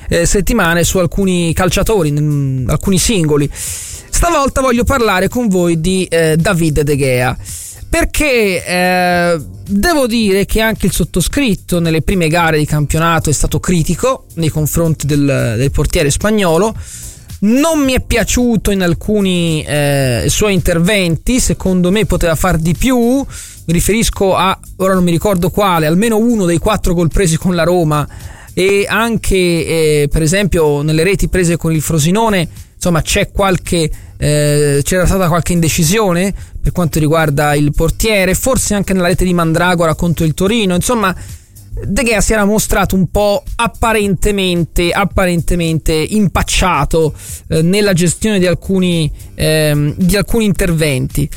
settimane su alcuni calciatori, alcuni singoli. Stavolta voglio parlare con voi di David De Gea, perché devo dire che anche il sottoscritto nelle prime gare di campionato è stato critico nei confronti del portiere spagnolo. Non mi è piaciuto in alcuni suoi interventi, secondo me poteva far di più. Mi riferisco a, ora non mi ricordo quale, almeno uno dei 4 gol presi con la Roma, e anche per esempio nelle reti prese con il Frosinone, insomma c'era stata qualche indecisione per quanto riguarda il portiere, forse anche nella rete di Mandragora contro il Torino. Insomma, De Gea si era mostrato un po' apparentemente impacciato nella gestione di alcuni interventi.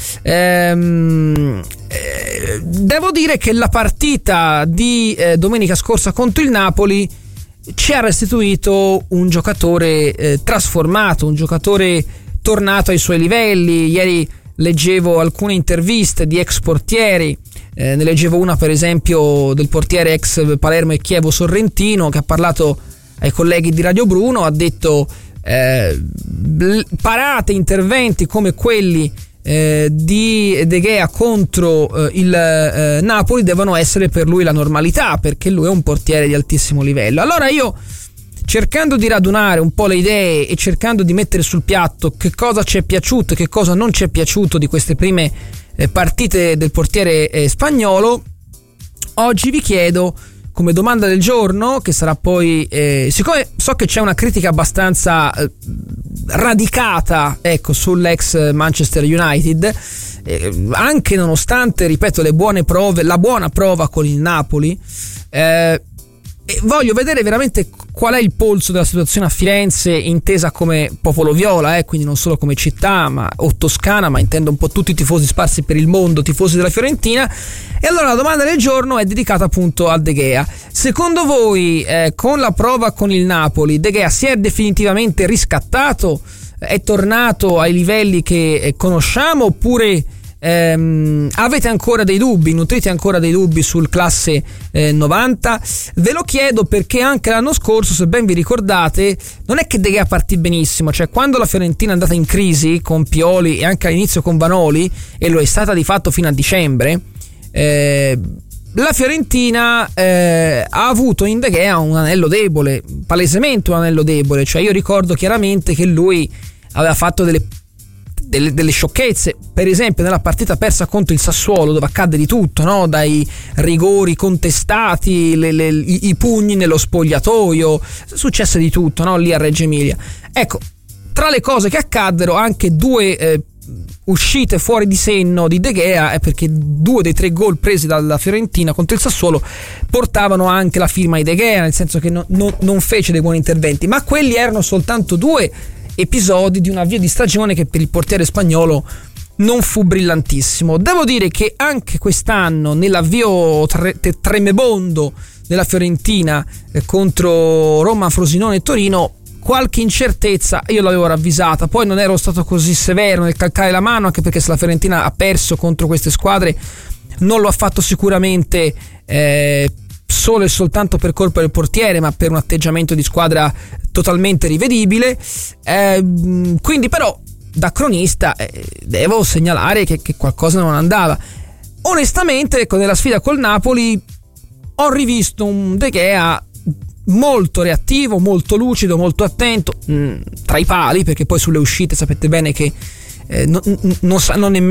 Devo dire che la partita di domenica scorsa contro il Napoli ci ha restituito un giocatore trasformato, un giocatore tornato ai suoi livelli. Ieri leggevo alcune interviste di ex portieri, ne leggevo una per esempio del portiere ex Palermo e Chievo Sorrentino, che ha parlato ai colleghi di Radio Bruno, ha detto parate, interventi come quelli di De Gea contro il Napoli devono essere per lui la normalità, perché lui è un portiere di altissimo livello. Allora io, cercando di radunare un po' le idee e cercando di mettere sul piatto che cosa ci è piaciuto e che cosa non ci è piaciuto di queste prime partite del portiere spagnolo, oggi vi chiedo come domanda del giorno, che sarà poi siccome so che c'è una critica abbastanza radicata, ecco, sull'ex Manchester United, anche nonostante, ripeto, la buona prova con il Napoli, voglio vedere veramente qual è il polso della situazione a Firenze, intesa come popolo viola, quindi non solo come città o Toscana, ma intendo un po' tutti i tifosi sparsi per il mondo, tifosi della Fiorentina. E allora la domanda del giorno è dedicata appunto a De Gea. Secondo voi, con la prova con il Napoli, De Gea si è definitivamente riscattato? È tornato ai livelli che conosciamo, oppure avete ancora dei dubbi, nutrite ancora dei dubbi sul classe 90? Ve lo chiedo perché anche l'anno scorso, se ben vi ricordate, non è che De Gea partì benissimo, cioè quando la Fiorentina è andata in crisi con Pioli e anche all'inizio con Vanoli, e lo è stata di fatto fino a dicembre, la Fiorentina ha avuto in De Gea un anello debole, palesemente un anello debole. Cioè io ricordo chiaramente che lui aveva fatto delle sciocchezze, per esempio nella partita persa contro il Sassuolo, dove accadde di tutto, no? Dai rigori contestati, i pugni nello spogliatoio, successe di tutto, no? Lì a Reggio Emilia. Ecco, tra le cose che accaddero, anche 2 uscite fuori di senno di De Gea, perché 2 dei 3 gol presi dalla Fiorentina contro il Sassuolo portavano anche la firma di De Gea, nel senso che non fece dei buoni interventi, ma quelli erano soltanto 2 episodi di un avvio di stagione che per il portiere spagnolo non fu brillantissimo. Devo dire che anche quest'anno, nell'avvio tremebondo della Fiorentina contro Roma, Frosinone e Torino, qualche incertezza io l'avevo ravvisata. Poi non ero stato così severo nel calcare la mano, anche perché se la Fiorentina ha perso contro queste squadre non lo ha fatto sicuramente solo e soltanto per colpa del portiere, ma per un atteggiamento di squadra totalmente rivedibile. Quindi però da cronista devo segnalare che qualcosa non andava. Onestamente, nella sfida col Napoli ho rivisto un De Gea molto reattivo, molto lucido, molto attento tra i pali, perché poi sulle uscite sapete bene che non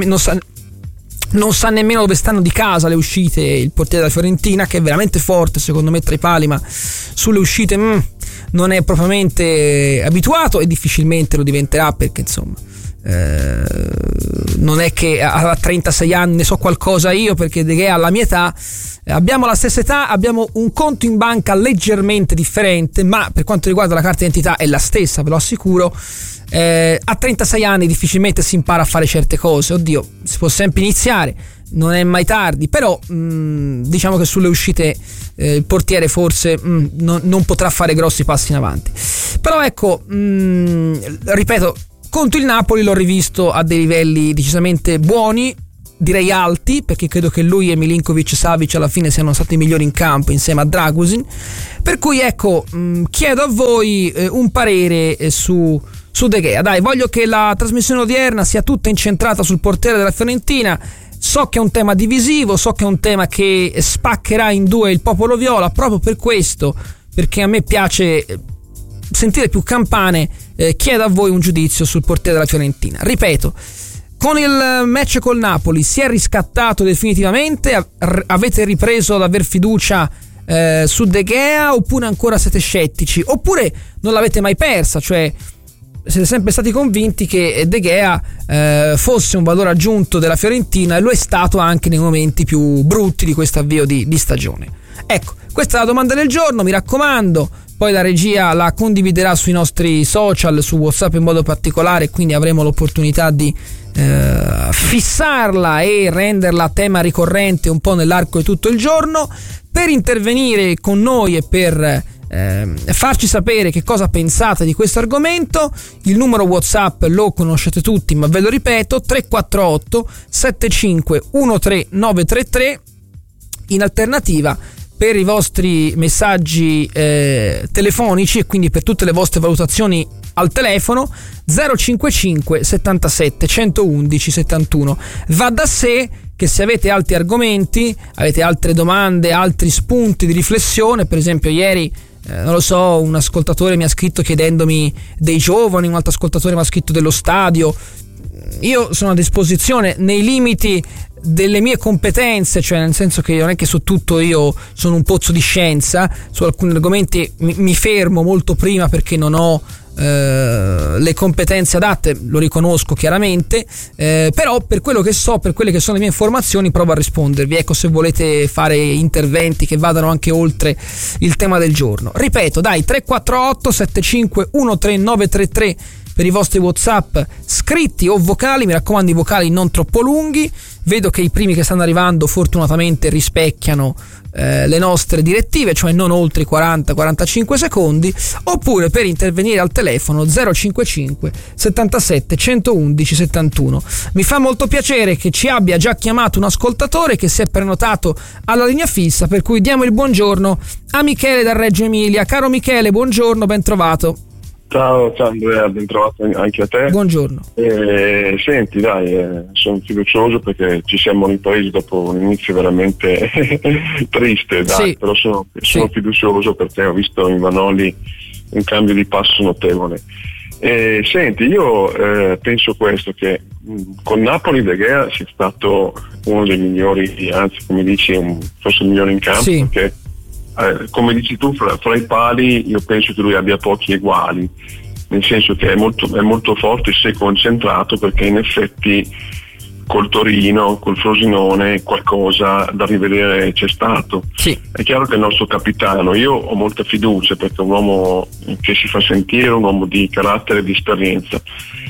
sa nemmeno dove stanno di casa le uscite il portiere della Fiorentina, che è veramente forte secondo me tra i pali, ma sulle uscite non è propriamente abituato, e difficilmente lo diventerà, perché insomma non è che a 36 anni ne so qualcosa io, perché De Gea alla mia età, abbiamo la stessa età, abbiamo un conto in banca leggermente differente, ma per quanto riguarda la carta d'identità è la stessa, ve lo assicuro. A 36 anni difficilmente si impara a fare certe cose. Oddio, si può sempre iniziare, non è mai tardi, però diciamo che sulle uscite il portiere forse non potrà fare grossi passi in avanti. Però ecco, ripeto, contro il Napoli l'ho rivisto a dei livelli decisamente buoni, direi alti, perché credo che lui e Milinkovic-Savic alla fine siano stati i migliori in campo insieme a Dragusin, per cui ecco, chiedo a voi un parere su De Gea. Dai, voglio che la trasmissione odierna sia tutta incentrata sul portiere della Fiorentina. So che è un tema divisivo, so che è un tema che spaccherà in due il popolo viola, proprio per questo, perché a me piace sentire più campane. Chiedo a voi un giudizio sul portiere della Fiorentina. Ripeto, con il match col Napoli si è riscattato definitivamente? Avete ripreso ad aver fiducia su De Gea, oppure ancora siete scettici, oppure non l'avete mai persa, cioè siete sempre stati convinti che De Gea fosse un valore aggiunto della Fiorentina, e lo è stato anche nei momenti più brutti di questo avvio di stagione? Ecco, questa è la domanda del giorno, mi raccomando. Poi la regia la condividerà sui nostri social, su WhatsApp in modo particolare, quindi avremo l'opportunità di fissarla e renderla tema ricorrente un po' nell'arco di tutto il giorno. Per intervenire con noi e per farci sapere che cosa pensate di questo argomento, il numero WhatsApp lo conoscete tutti, ma ve lo ripeto: 348 75 13933. In alternativa, per i vostri messaggi telefonici, e quindi per tutte le vostre valutazioni al telefono, 055 77 111 71. Va da sé che se avete altri argomenti, avete altre domande, altri spunti di riflessione, per esempio ieri non lo so, un ascoltatore mi ha scritto chiedendomi dei giovani, un altro ascoltatore mi ha scritto dello stadio. Io sono a disposizione nei limiti delle mie competenze, cioè nel senso che non è che su tutto io sono un pozzo di scienza, su alcuni argomenti mi fermo molto prima perché non ho le competenze adatte, lo riconosco chiaramente, però per quello che so, per quelle che sono le mie informazioni, provo a rispondervi. Ecco, se volete fare interventi che vadano anche oltre il tema del giorno. Ripeto, dai, 348 75 13933 per i vostri WhatsApp scritti o vocali, mi raccomando i vocali non troppo lunghi. Vedo che i primi che stanno arrivando fortunatamente rispecchiano le nostre direttive, cioè non oltre i 40-45 secondi, oppure per intervenire al telefono 055 77 111 71. Mi fa molto piacere che ci abbia già chiamato un ascoltatore che si è prenotato alla linea fissa, per cui diamo il buongiorno a Michele da Reggio Emilia. Caro Michele, buongiorno, ben trovato. Ciao Andrea, ben trovato anche a te. Buongiorno. Senti, dai, sono fiducioso perché ci siamo ripresi dopo un inizio veramente triste, dai, sì. Però sono fiducioso perché ho visto in Vanoli un cambio di passo notevole. Senti, io penso questo, che con Napoli De Gea sia stato uno dei migliori, anzi come dici forse il migliore in campo, sì. Perché come dici tu, fra i pali io penso che lui abbia pochi eguali, nel senso che è molto forte se concentrato, perché in effetti col Torino, col Frosinone qualcosa da rivedere c'è stato. Sì. È chiaro che il nostro capitano, io ho molta fiducia perché è un uomo che si fa sentire, un uomo di carattere e di esperienza.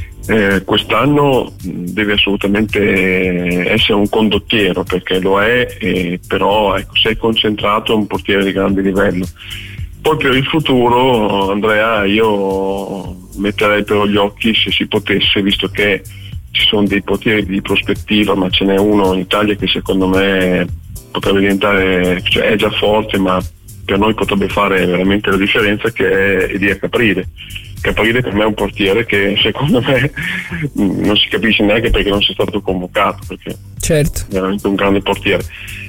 Quest'anno deve assolutamente essere un condottiero, perché lo è, però ecco, se è concentrato è un portiere di grande livello. Poi per il futuro, Andrea, io metterei però gli occhi, se si potesse, visto che ci sono dei portieri di prospettiva, ma ce n'è uno in Italia che secondo me potrebbe diventare, cioè è già forte, ma per noi potrebbe fare veramente la differenza, che è Elia Caprile. Caprile per me è un portiere che secondo me non si capisce neanche perché non sia stato convocato, perché certo, è veramente un grande portiere.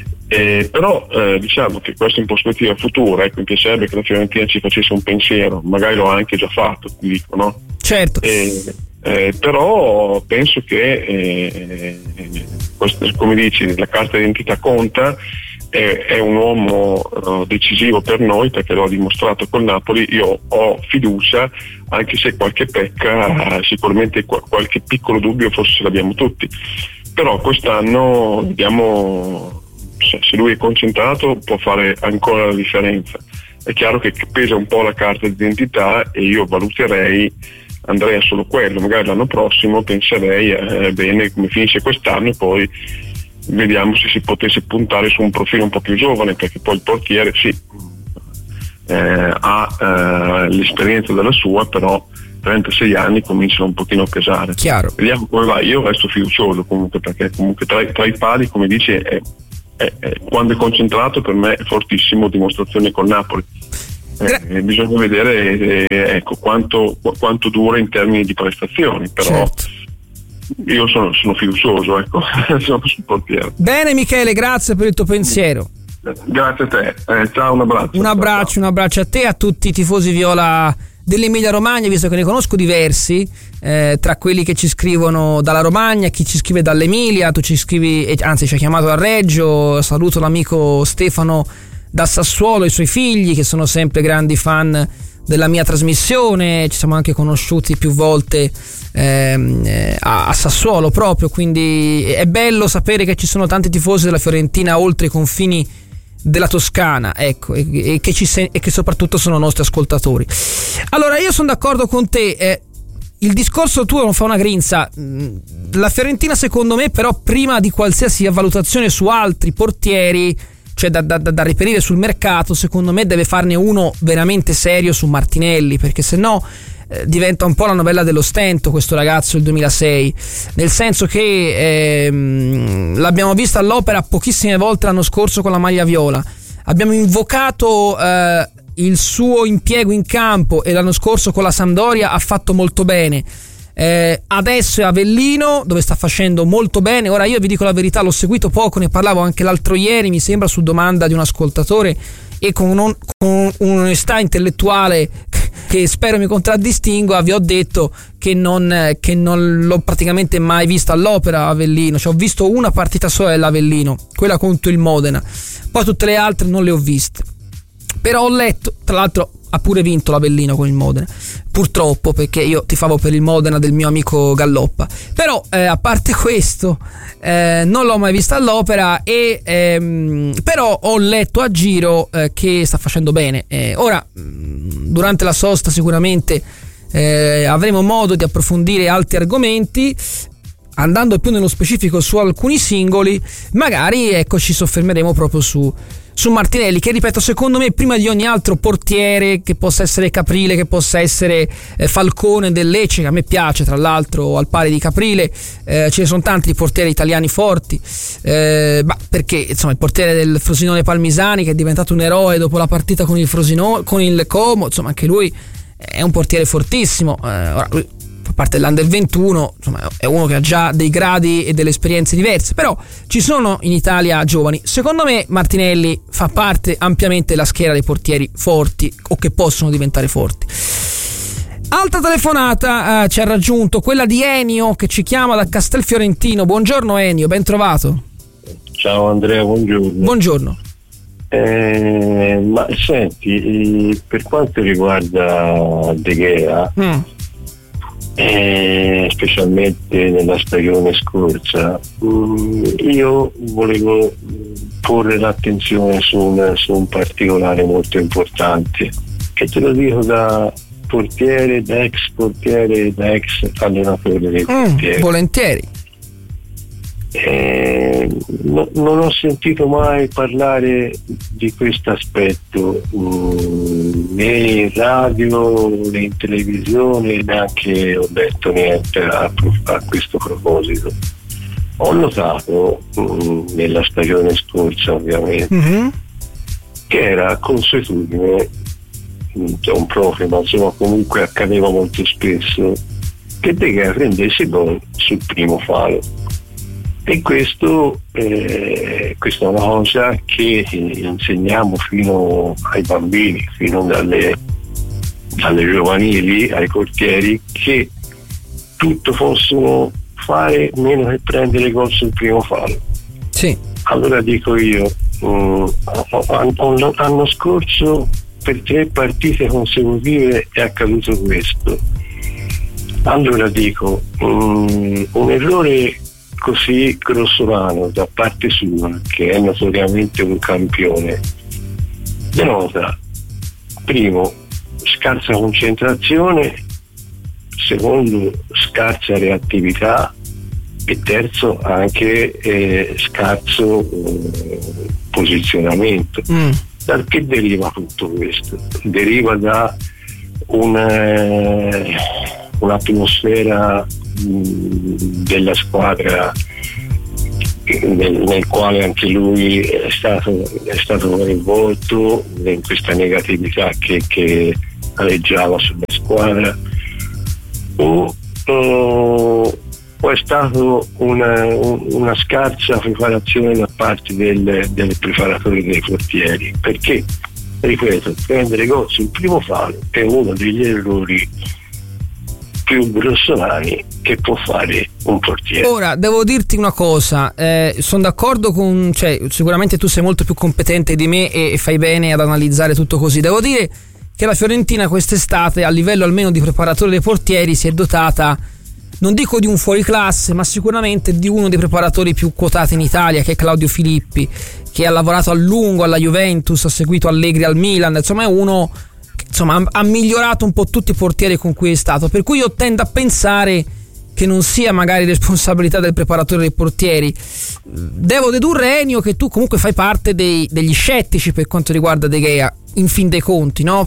Però diciamo che questo in prospettiva futura, ecco, mi piacerebbe che la Fiorentina ci facesse un pensiero, magari l'ho anche già fatto, dico, no? Certo. Però penso che come dici, la carta d'identità conta. È un uomo decisivo per noi, perché lo ha dimostrato col Napoli. Io ho fiducia, anche se qualche pecca, sicuramente qualche piccolo dubbio forse ce l'abbiamo tutti, però quest'anno vediamo se lui è concentrato può fare ancora la differenza. È chiaro che pesa un po' la carta d'identità, e io valuterei, Andrea, solo quello. Magari l'anno prossimo penserei bene come finisce quest'anno, e poi vediamo se si potesse puntare su un profilo un po' più giovane, perché poi il portiere sì, ha l'esperienza della sua, però 36 anni cominciano un pochino a pesare. Chiaro. Vediamo come va. Io resto fiducioso comunque, perché comunque tra i pali, come dice, quando è concentrato per me è fortissimo, dimostrazione con Napoli. Bisogna vedere ecco quanto dura in termini di prestazioni, però certo. Io sono fiducioso, ecco. Sono sul portiere. Bene Michele, grazie per il tuo pensiero. Grazie a te, ciao, un abbraccio. Un abbraccio a te e a tutti i tifosi viola dell'Emilia Romagna, visto che ne conosco diversi, tra quelli che ci scrivono dalla Romagna, chi ci scrive dall'Emilia, tu ci scrivi, anzi ci ha chiamato a Reggio. Saluto l'amico Stefano da Sassuolo e i suoi figli, che sono sempre grandi fan della mia trasmissione. Ci siamo anche conosciuti più volte a Sassuolo proprio, quindi è bello sapere che ci sono tanti tifosi della Fiorentina oltre i confini della Toscana, ecco, e che soprattutto sono nostri ascoltatori. Allora, io sono d'accordo con te, il discorso tuo non fa una grinza. La Fiorentina, secondo me, però, prima di qualsiasi valutazione su altri portieri, cioè da reperire sul mercato, secondo me deve farne uno veramente serio su Martinelli, perché sennò diventa un po' la novella dello stento questo ragazzo del 2006, nel senso che l'abbiamo visto all'opera pochissime volte l'anno scorso con la maglia viola, abbiamo invocato il suo impiego in campo e l'anno scorso con la Sampdoria ha fatto molto bene. Adesso è Avellino, dove sta facendo molto bene. Ora, io vi dico la verità, l'ho seguito poco, ne parlavo anche l'altro ieri, mi sembra, su domanda di un ascoltatore, e con un'onestà intellettuale che spero mi contraddistingua, vi ho detto che non l'ho praticamente mai visto all'opera Avellino. Cioè, ho visto una partita sola dell'Avellino, quella contro il Modena, poi tutte le altre non le ho viste. Però ho letto, tra l'altro ha pure vinto l'Avellino con il Modena, purtroppo, perché io tifavo per il Modena del mio amico Galloppa. Però a parte questo, non l'ho mai vista all'opera, e però ho letto a giro che sta facendo bene. Ora, durante la sosta sicuramente avremo modo di approfondire altri argomenti, andando più nello specifico su alcuni singoli. Magari, ecco, ci soffermeremo proprio su Martinelli, che, ripeto, secondo me prima di ogni altro portiere, che possa essere Caprile, che possa essere Falcone del Lecce, che a me piace tra l'altro al pari di Caprile, ce ne sono tanti di portieri italiani forti, perché insomma il portiere del Frosinone Palmisani, che è diventato un eroe dopo la partita con il Frosinone, con il Como, insomma anche lui è un portiere fortissimo. Ora lui fa parte dell'Under 21, insomma è uno che ha già dei gradi e delle esperienze diverse, però ci sono in Italia giovani. Secondo me Martinelli fa parte ampiamente della schiera dei portieri forti, o che possono diventare forti. Altra telefonata ci ha raggiunto, quella di Enio, che ci chiama da Castelfiorentino. Buongiorno Enio, ben trovato. Ciao Andrea, Buongiorno. Ma senti, per quanto riguarda De Gea, specialmente nella stagione scorsa, io volevo porre l'attenzione su un particolare molto importante, che te lo dico da portiere, da ex portiere, da ex allenatore dei portieri. Volentieri. Non ho sentito mai parlare di questo aspetto né in radio né in televisione, neanche ho detto niente a questo proposito. Ho notato nella stagione scorsa, ovviamente, che era consuetudine, non proprio, ma insomma comunque accadeva molto spesso, che De Gea prendesse gol sul primo falo. E questo è una cosa che insegniamo fino ai bambini, fino dalle giovanili ai portieri, che tutto possono fare meno che prendere gol sul primo fallo. Sì. Allora dico io, l'anno scorso per 3 partite consecutive è accaduto questo. Allora dico, un errore così grossolano da parte sua, che è notoriamente un campione, denota, primo, scarsa concentrazione, secondo, scarsa reattività, e terzo, anche scarso posizionamento. Da che deriva tutto questo? Deriva da un'atmosfera della squadra nel quale anche lui è stato coinvolto in questa negatività che aleggiava sulla squadra, o è stato una scarsa preparazione da parte del preparatore dei portieri, perché, ripeto, prendere gol sul primo palo è uno degli errori più grossolani che può fare un portiere. Ora devo dirti una cosa, sono d'accordo con, sicuramente tu sei molto più competente di me e fai bene ad analizzare tutto così. Devo dire che la Fiorentina quest'estate, a livello almeno di preparatore dei portieri, si è dotata, non dico di un fuoriclasse, ma sicuramente di uno dei preparatori più quotati in Italia, che è Claudio Filippi, che ha lavorato a lungo alla Juventus, ha seguito Allegri al Milan, insomma è uno che ha migliorato un po' tutti i portieri con cui è stato, per cui io tendo a pensare che non sia magari responsabilità del preparatore dei portieri. Devo dedurre, Ennio, che tu comunque fai parte degli scettici per quanto riguarda De Gea, in fin dei conti, no?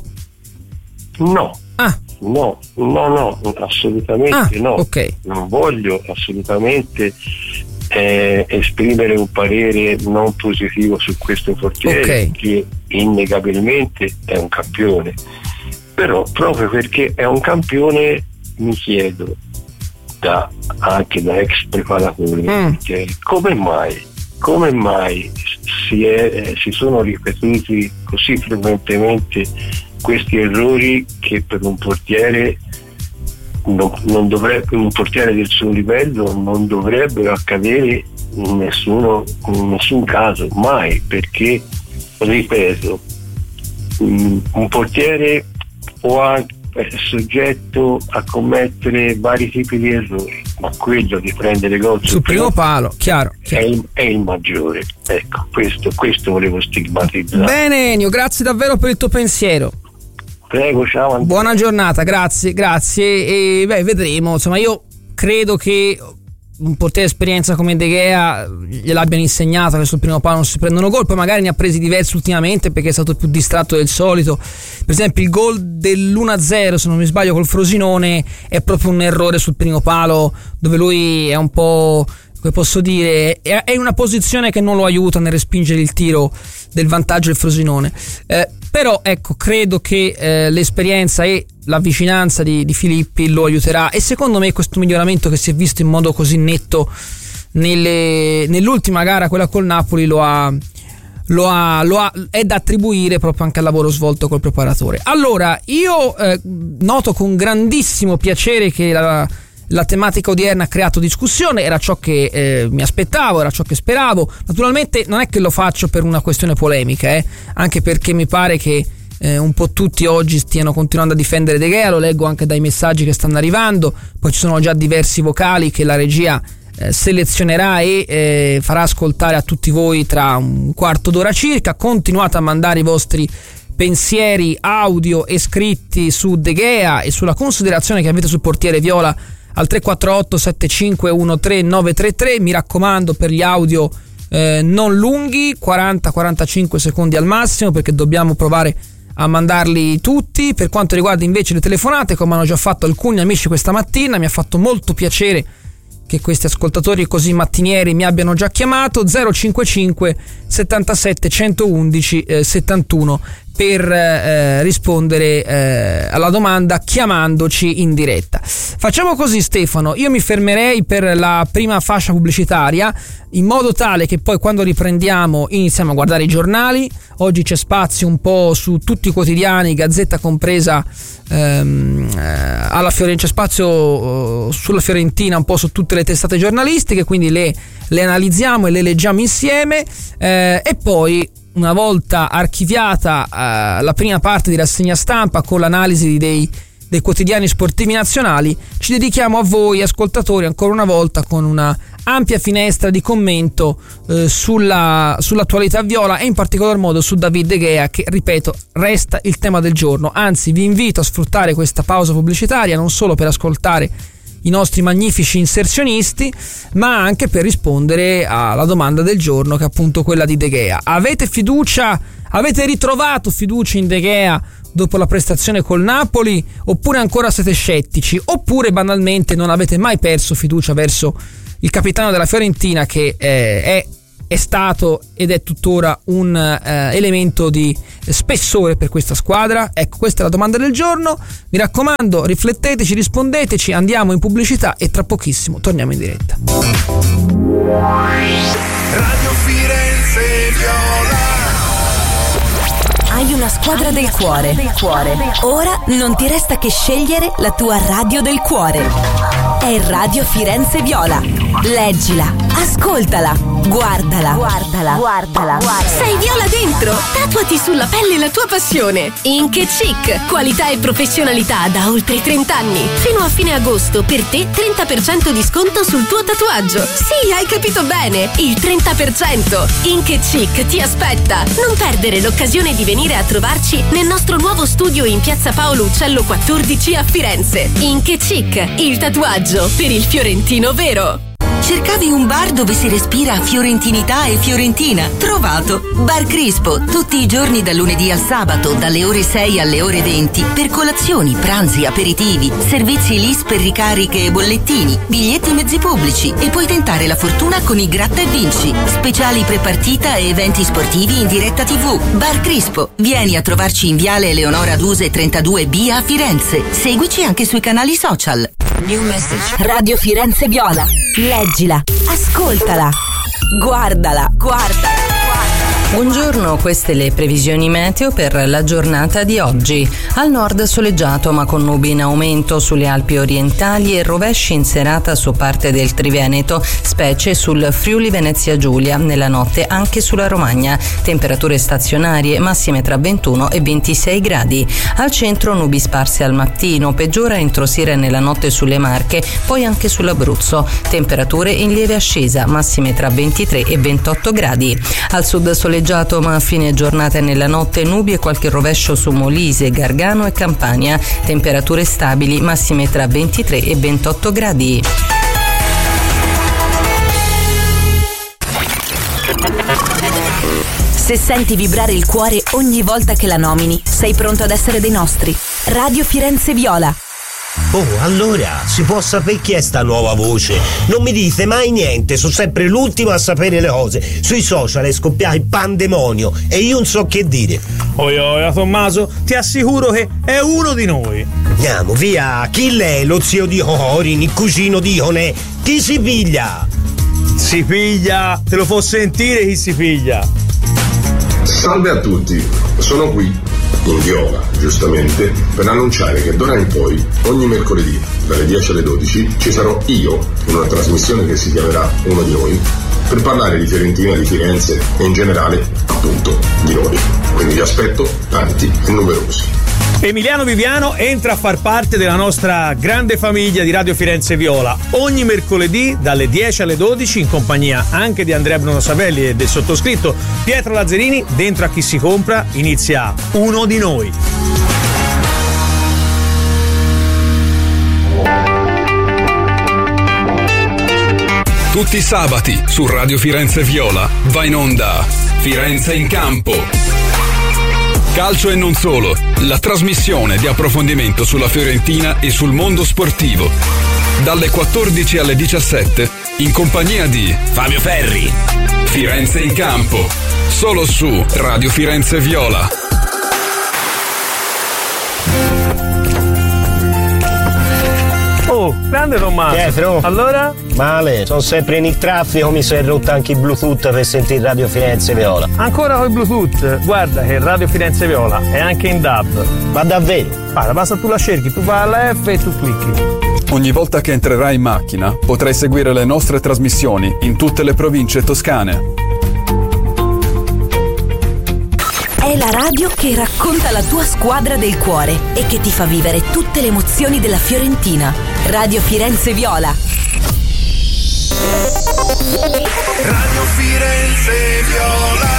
No. No, assolutamente no. Okay. Non voglio assolutamente esprimere un parere non positivo su questo portiere, che innegabilmente è un campione, però proprio perché è un campione mi chiedo anche da ex preparatore come mai si sono ripetuti così frequentemente questi errori che per un portiere non dovrebbe, un portiere del suo livello non dovrebbero accadere in nessun caso, mai, perché, ripeto, un portiere è soggetto a commettere vari tipi di errori, ma quello di prendere gol sul primo palo, chiaro. È il maggiore. Ecco, questo volevo stigmatizzare. Bene, Ennio, grazie davvero per il tuo pensiero. Prego, ciao Andrea. Buona giornata, grazie e vedremo, insomma io credo che un portiere esperienza come De Gea gliel'abbiano insegnato che sul primo palo non si prendono gol, poi magari ne ha presi diversi ultimamente perché è stato più distratto del solito. Per esempio il gol dell'1-0, se non mi sbaglio, col Frosinone è proprio un errore sul primo palo, dove lui è un po', come posso dire, è in una posizione che non lo aiuta nel respingere il tiro del vantaggio del Frosinone. Però ecco, credo che l'esperienza e la vicinanza di Filippi lo aiuterà, e secondo me questo miglioramento che si è visto in modo così netto nell'ultima gara, quella col Napoli, è da attribuire proprio anche al lavoro svolto col preparatore. Allora io noto con grandissimo piacere che la tematica odierna ha creato discussione, era ciò che mi aspettavo, era ciò che speravo. Naturalmente non è che lo faccio per una questione polemica, anche perché mi pare che un po' tutti oggi stiano continuando a difendere De Gea, lo leggo anche dai messaggi che stanno arrivando, poi ci sono già diversi vocali che la regia selezionerà e farà ascoltare a tutti voi tra un quarto d'ora circa. Continuate a mandare i vostri pensieri audio e scritti su De Gea e sulla considerazione che avete sul portiere viola al 348 7513 933. Mi raccomando, per gli audio non lunghi, 40-45 secondi al massimo, perché dobbiamo provare a mandarli tutti. Per quanto riguarda invece le telefonate, come hanno già fatto alcuni amici questa mattina, mi ha fatto molto piacere che questi ascoltatori così mattinieri mi abbiano già chiamato. 055 77 111 71 per rispondere alla domanda chiamandoci in diretta. Facciamo così, Stefano, io mi fermerei per la prima fascia pubblicitaria, in modo tale che poi quando riprendiamo iniziamo a guardare i giornali. Oggi c'è spazio un po' su tutti i quotidiani, Gazzetta compresa, alla Fiorentina, c'è spazio sulla Fiorentina, un po' su tutte le testate giornalistiche, quindi le analizziamo e le leggiamo insieme, e poi una volta archiviata la prima parte di rassegna stampa con l'analisi dei quotidiani sportivi nazionali, ci dedichiamo a voi ascoltatori ancora una volta con una ampia finestra di commento sull'attualità viola, e in particolar modo su David De Gea, che, ripeto, resta il tema del giorno. Anzi, vi invito a sfruttare questa pausa pubblicitaria non solo per ascoltare i nostri magnifici inserzionisti, ma anche per rispondere alla domanda del giorno, che è appunto quella di De Gea. Avete ritrovato fiducia in De Gea dopo la prestazione col Napoli, oppure ancora siete scettici, oppure banalmente non avete mai perso fiducia verso il capitano della Fiorentina, che è stato ed è tuttora un elemento di spessore per questa squadra. Ecco, questa è la domanda del giorno. Mi raccomando, rifletteteci, rispondeteci, andiamo in pubblicità e tra pochissimo torniamo in diretta. Radio Firenze Viola. Hai una squadra del cuore. Ora non ti resta che scegliere la tua radio del cuore. È Radio Firenze Viola. Leggila, ascoltala, guardala. Sei viola dentro? Tatuati sulla pelle la tua passione. Ink & Chic, qualità e professionalità da oltre 30 anni. Fino a fine agosto per te 30% di sconto sul tuo tatuaggio. Sì, hai capito bene, il 30%. Ink & Chic ti aspetta. Non perdere l'occasione di venire a trovarci nel nostro nuovo studio in piazza Paolo Uccello 14 a Firenze. Ink & Chic, il tatuaggio per il fiorentino vero. Cercavi un bar dove si respira fiorentinità e fiorentina? Trovato! Bar Crispo, tutti i giorni dal lunedì al sabato, dalle ore 6 alle ore 20, per colazioni, pranzi, aperitivi, servizi LIS per ricariche e bollettini, biglietti mezzi pubblici e puoi tentare la fortuna con i Gratta e Vinci, speciali prepartita e eventi sportivi in diretta TV. Bar Crispo, vieni a trovarci in Viale Eleonora Duse 32B a Firenze. Seguici anche sui canali social. New message. Radio Firenze Viola. Leggila, ascoltala, guardala. Buongiorno, queste le previsioni meteo per la giornata di oggi. Al nord soleggiato ma con nubi in aumento sulle Alpi orientali e rovesci in serata su parte del Triveneto, specie sul Friuli Venezia Giulia, nella notte anche sulla Romagna. Temperature stazionarie, massime tra 21 e 26 gradi. Al centro nubi sparse al mattino, peggiora entro sera e nella notte sulle Marche, poi anche sull'Abruzzo. Temperature in lieve ascesa, massime tra 23 e 28 gradi. Al sud soleggiato ma a fine giornata e nella notte nubi e qualche rovescio su Molise, Gargano e Campania. Temperature stabili, massime tra 23 e 28 gradi. Se senti vibrare il cuore ogni volta che la nomini, sei pronto ad essere dei nostri. Radio Firenze Viola. Oh, allora, si può sapere chi è sta nuova voce? Non mi dite mai niente, sono sempre l'ultimo a sapere le cose. Sui social è scoppiato il pandemonio e io non so che dire. Oi, Tommaso, ti assicuro che è uno di noi. Andiamo, via, chi lei? Lo zio di Corin, il cugino di Ionè? Chi si piglia? Si piglia, te lo fa sentire chi si piglia. Salve a tutti, sono qui in Viola, giustamente, per annunciare che d'ora in poi, ogni mercoledì, dalle 10 alle 12, ci sarò io in una trasmissione che si chiamerà Uno di Noi, per parlare di Fiorentina, di Firenze e in generale, appunto, di noi. Quindi vi aspetto tanti e numerosi. Emiliano Viviano entra a far parte della nostra grande famiglia di Radio Firenze Viola ogni mercoledì dalle 10 alle 12 in compagnia anche di Andrea Bruno Savelli e del sottoscritto Pietro Lazzarini. Dentro a Chi si compra inizia Uno di Noi. Tutti i sabati su Radio Firenze Viola va in onda Firenze in campo. Calcio e non solo, la trasmissione di approfondimento sulla Fiorentina e sul mondo sportivo. Dalle 14 alle 17 in compagnia di Fabio Ferri. Firenze in campo, solo su Radio Firenze Viola. Oh, grande Tommaso. Pietro. Allora? Male, sono sempre in il traffico, mi si è rotto anche il Bluetooth per sentire Radio Firenze Viola. Ancora con il Bluetooth? Guarda che Radio Firenze Viola è anche in DAB. Ma davvero? Guarda, basta tu la cerchi, tu vai alla F e tu clicchi. Ogni volta che entrerai in macchina potrai seguire le nostre trasmissioni in tutte le province toscane. È la radio che racconta la tua squadra del cuore e che ti fa vivere tutte le emozioni della Fiorentina. Radio Firenze Viola. Radio Firenze Viola.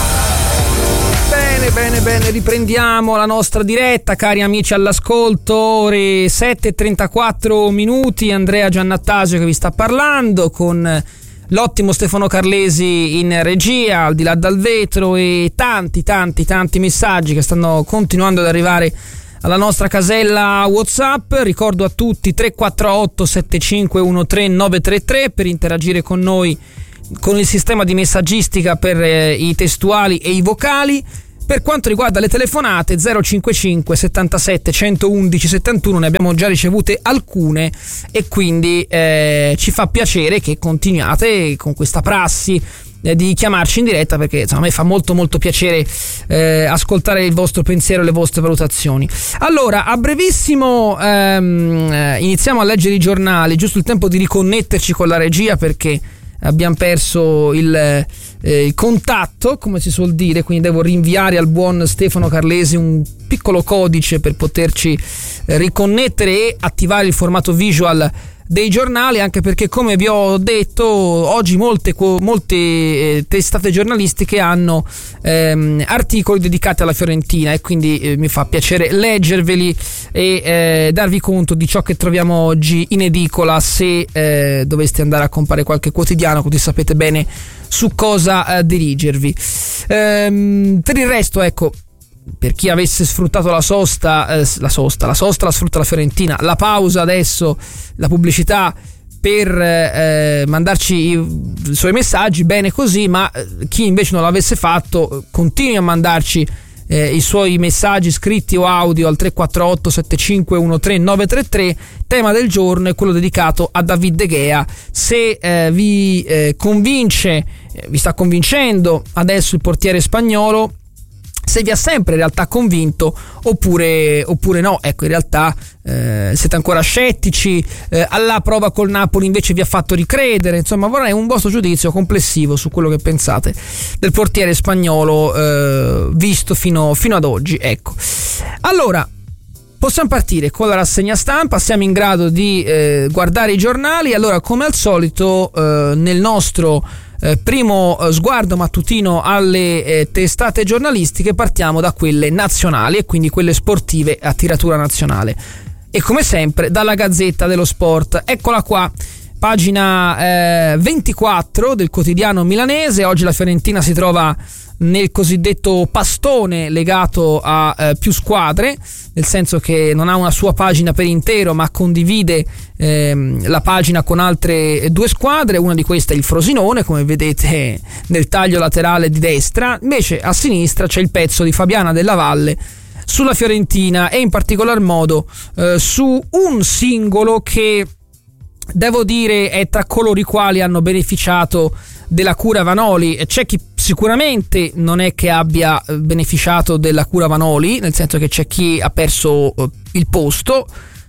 Bene, riprendiamo la nostra diretta, cari amici all'ascolto, ore 7:34 minuti, Andrea Giannattasio che vi sta parlando con l'ottimo Stefano Carlesi in regia, al di là dal vetro, e tanti messaggi che stanno continuando ad arrivare alla nostra casella WhatsApp. Ricordo a tutti 348 7513 933 per interagire con noi con il sistema di messaggistica per i testuali e i vocali. Per quanto riguarda le telefonate, 055 77 111 71, ne abbiamo già ricevute alcune, e quindi ci fa piacere che continuate con questa prassi di chiamarci in diretta, perché insomma, a me fa molto piacere ascoltare il vostro pensiero e le vostre valutazioni. Allora, a brevissimo iniziamo a leggere i giornali, giusto il tempo di riconnetterci con la regia, perché abbiamo perso il contatto, come si suol dire, quindi devo rinviare al buon Stefano Carlesi un piccolo codice per poterci riconnettere e attivare il formato visual dei giornali, anche perché, come vi ho detto, oggi molte testate giornalistiche hanno articoli dedicati alla Fiorentina, e quindi mi fa piacere leggerveli e darvi conto di ciò che troviamo oggi in edicola, se doveste andare a comprare qualche quotidiano, così sapete bene su cosa dirigervi. Per il resto, ecco, per chi avesse sfruttato la sosta la sfrutta la Fiorentina, la pausa adesso, la pubblicità per mandarci i suoi messaggi, bene così, ma chi invece non l'avesse fatto continui a mandarci i suoi messaggi scritti o audio al 348 7513 933. Tema del giorno è quello dedicato a David De Gea. Se vi convince, vi sta convincendo adesso il portiere spagnolo, se vi ha sempre in realtà convinto oppure no. Ecco, in realtà siete ancora scettici, alla prova col Napoli invece vi ha fatto ricredere. Insomma, vorrei un vostro giudizio complessivo su quello che pensate del portiere spagnolo visto fino ad oggi. Ecco, allora possiamo partire con la rassegna stampa, siamo in grado di guardare i giornali. Allora, come al solito, nel nostro primo sguardo mattutino alle testate giornalistiche, partiamo da quelle nazionali, e quindi quelle sportive a tiratura nazionale, e come sempre dalla Gazzetta dello Sport. Eccola qua, pagina 24 del quotidiano milanese. Oggi la Fiorentina si trova nel cosiddetto pastone legato a più squadre, nel senso che non ha una sua pagina per intero, ma condivide la pagina con altre due squadre. Una di queste è il Frosinone, come vedete nel taglio laterale di destra. Invece a sinistra c'è il pezzo di Fabiana Della Valle sulla Fiorentina, e in particolar modo su un singolo che, devo dire, è tra coloro i quali hanno beneficiato della cura Vanoli. C'è chi sicuramente non è che abbia beneficiato della cura Vanoli, nel senso che c'è chi ha perso il posto.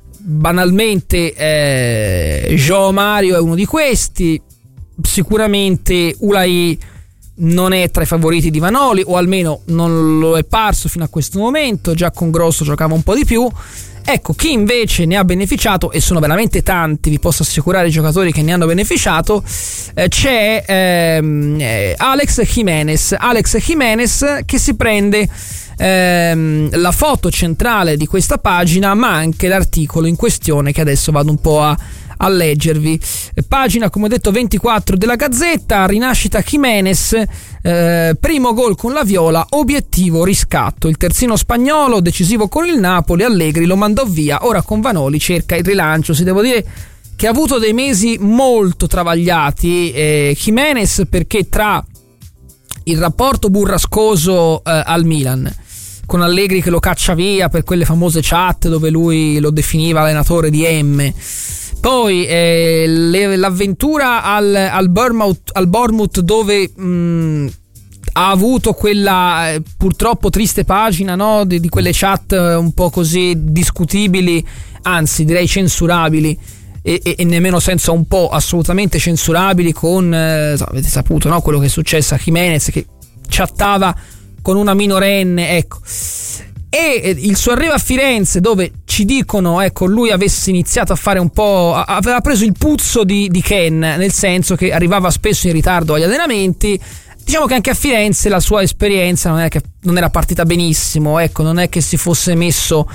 Banalmente João Mario è uno di questi. Sicuramente Ulai non è tra i favoriti di Vanoli, o almeno non lo è parso fino a questo momento. Già con Grosso giocava un po' di più. Ecco, chi invece ne ha beneficiato, e sono veramente tanti, vi posso assicurare i giocatori che ne hanno beneficiato, c'è Alex Jimenez che si prende la foto centrale di questa pagina, ma anche l'articolo in questione, che adesso vado un po' a leggervi. Pagina, come ho detto, 24 della Gazzetta. Rinascita Jimenez, primo gol con la Viola, obiettivo riscatto. Il terzino spagnolo decisivo con il Napoli, Allegri lo mandò via, ora con Vanoli cerca il rilancio. Si devo dire che ha avuto dei mesi molto travagliati Jimenez, perché tra il rapporto burrascoso al Milan, con Allegri che lo caccia via per quelle famose chat dove lui lo definiva allenatore di M, poi l'avventura al Bournemouth dove ha avuto quella purtroppo triste pagina, no? di quelle chat un po' così discutibili, anzi direi censurabili, e nemmeno senza un po', assolutamente censurabili, con avete saputo, no? Quello che è successo a Jimenez, che chattava con una minorenne, ecco. E il suo arrivo a Firenze, dove ci dicono, ecco, lui avesse iniziato a fare un po', aveva preso il puzzo di Ken, nel senso che arrivava spesso in ritardo agli allenamenti. Diciamo che anche a Firenze la sua esperienza non era partita benissimo, ecco, non è che si fosse messo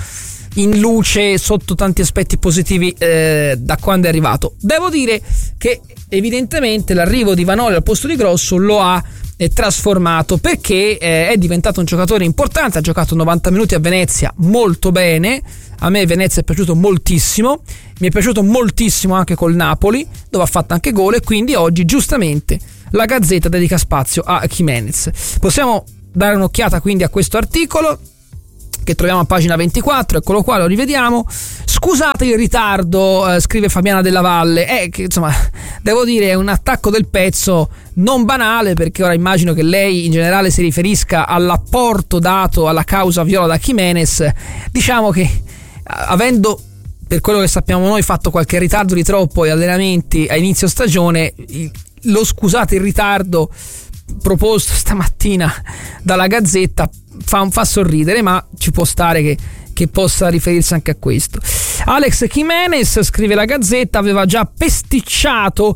in luce sotto tanti aspetti positivi da quando è arrivato. Devo dire che evidentemente l'arrivo di Vanoli al posto di Grosso lo ha trasformato, perché è diventato un giocatore importante. Ha giocato 90 minuti a Venezia molto bene, a me Venezia è piaciuto moltissimo, mi è piaciuto moltissimo anche col Napoli dove ha fatto anche gol, e quindi oggi giustamente la Gazzetta dedica spazio a Jimenez. Possiamo dare un'occhiata quindi a questo articolo che troviamo a pagina 24, eccolo qua, lo rivediamo. Scusate il ritardo, scrive Fabiana Della Valle, che insomma devo dire è un attacco del pezzo non banale, perché ora immagino che lei in generale si riferisca all'apporto dato alla causa viola da Jimenez. Diciamo che avendo, per quello che sappiamo noi, fatto qualche ritardo di troppo agli allenamenti a inizio stagione, lo scusate il ritardo proposto stamattina dalla Gazzetta fa sorridere, ma ci può stare che possa riferirsi anche a questo. Alex Jimenez, scrive la Gazzetta, aveva già pesticciato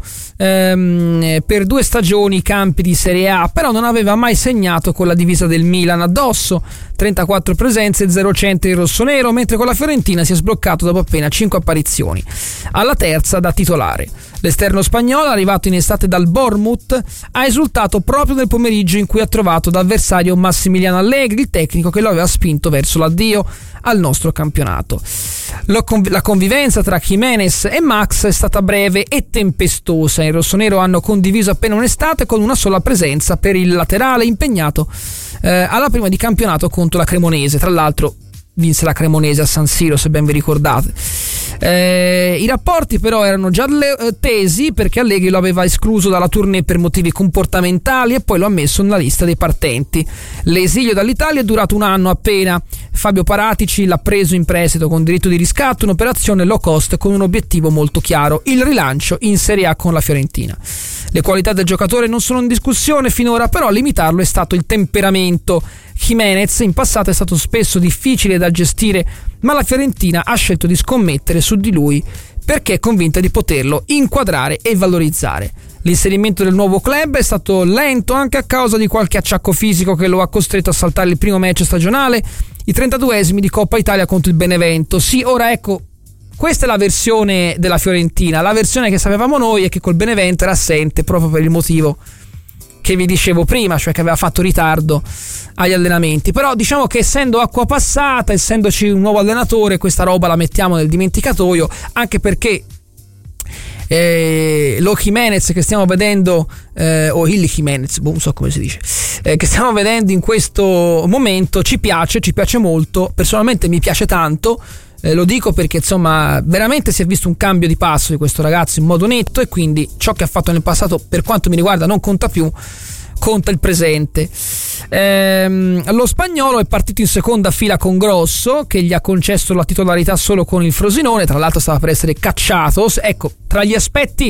per 2 stagioni i campi di Serie A, però non aveva mai segnato con la divisa del Milan addosso. 34 presenze e 0 centri rossonero, mentre con la Fiorentina si è sbloccato dopo appena 5 apparizioni, alla terza da titolare. L'esterno spagnolo, arrivato in estate dal Bournemouth, ha esultato proprio nel pomeriggio in cui ha trovato da avversario Massimiliano Allegri, il tecnico che lo aveva spinto verso l'addio al nostro campionato. La convivenza tra Jimenez e Max è stata breve e tempestosa. I rossonero hanno condiviso appena un'estate con una sola presenza per il laterale impegnato alla prima di campionato contro la Cremonese. Tra l'altro vinse la Cremonese a San Siro, se ben vi ricordate. I rapporti però erano già tesi, perché Allegri lo aveva escluso dalla tournée per motivi comportamentali e poi lo ha messo nella lista dei partenti. L'esilio dall'Italia è durato 1 anno appena. Fabio Paratici l'ha preso in prestito con diritto di riscatto, un'operazione low cost con un obiettivo molto chiaro: il rilancio in Serie A con la Fiorentina. Le qualità del giocatore non sono in discussione finora, però a limitarlo è stato il temperamento. Jimenez in passato è stato spesso difficile da gestire, ma la Fiorentina ha scelto di scommettere su di lui perché è convinta di poterlo inquadrare e valorizzare. L'inserimento del nuovo club è stato lento anche a causa di qualche acciacco fisico che lo ha costretto a saltare il primo match stagionale, i 32esimi di Coppa Italia contro il Benevento. Sì, ora ecco, questa è la versione della Fiorentina. La versione che sapevamo noi è che col Benevento era assente proprio per il motivo che vi dicevo prima, cioè che aveva fatto ritardo agli allenamenti. Però diciamo che essendo acqua passata, essendoci un nuovo allenatore, questa roba la mettiamo nel dimenticatoio, anche perché lo Jimenez che stiamo vedendo, o il Jimenez, non so come si dice, che stiamo vedendo in questo momento ci piace molto. Personalmente mi piace tanto, lo dico perché insomma veramente si è visto un cambio di passo di questo ragazzo in modo netto, e quindi ciò che ha fatto nel passato per quanto mi riguarda non conta più, conta il presente. Lo spagnolo è partito in seconda fila con Grosso, che gli ha concesso la titolarità solo con il Frosinone, tra l'altro stava per essere cacciato. Ecco, tra gli aspetti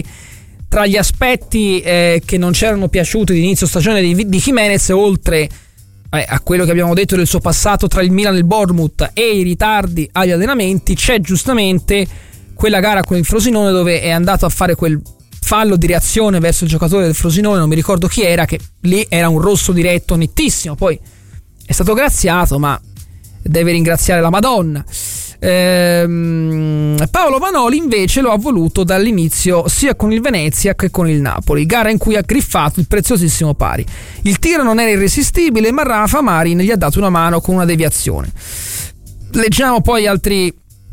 che non c'erano piaciuti di inizio stagione di Jimenez, oltre a quello che abbiamo detto del suo passato tra il Milan e il Bournemouth e i ritardi agli allenamenti, c'è giustamente quella gara con il Frosinone dove è andato a fare quel fallo di reazione verso il giocatore del Frosinone, non mi ricordo chi era, che lì era un rosso diretto nettissimo. Poi è stato graziato, ma deve ringraziare la Madonna. Paolo Vanoli invece lo ha voluto dall'inizio sia con il Venezia che con il Napoli, gara in cui ha griffato il preziosissimo pari. Il tiro non era irresistibile, ma Rafa Marin gli ha dato una mano con una deviazione. Leggiamo poi altri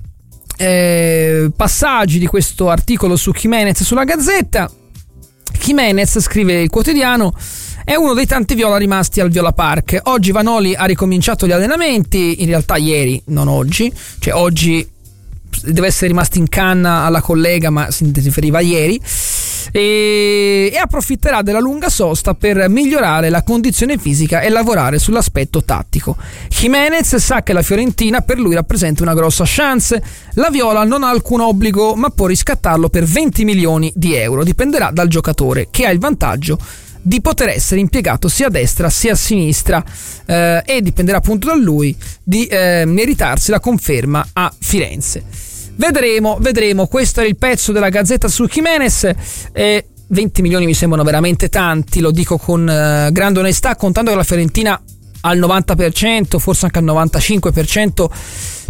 passaggi di questo articolo su Jimenez sulla Gazzetta. Jimenez, scrive il quotidiano, è uno dei tanti viola rimasti al Viola Park. Oggi Vanoli ha ricominciato gli allenamenti, in realtà ieri, non oggi, cioè oggi deve essere rimasto in canna alla collega, ma si riferiva a ieri, e approfitterà della lunga sosta per migliorare la condizione fisica e lavorare sull'aspetto tattico. Jimenez sa che la Fiorentina per lui rappresenta una grossa chance. La Viola non ha alcun obbligo, ma può riscattarlo per 20 milioni di euro. Dipenderà dal giocatore, che ha il vantaggio di poter essere impiegato sia a destra sia a sinistra, e dipenderà appunto da lui di meritarsi la conferma a Firenze. Vedremo. Questo è il pezzo della Gazzetta su Jimenez. 20 milioni mi sembrano veramente tanti, lo dico con grande onestà, contando che la Fiorentina al 90%, forse anche al 95%